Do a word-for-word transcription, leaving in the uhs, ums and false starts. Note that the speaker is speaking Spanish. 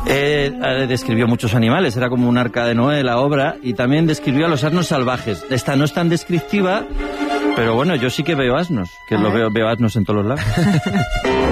Eh, eh, describió muchos animales, era como un arca de Noé la obra, y también describió a los asnos salvajes. Esta no es tan descriptiva, pero bueno, yo sí que veo asnos, que lo veo, veo asnos en todos los lados.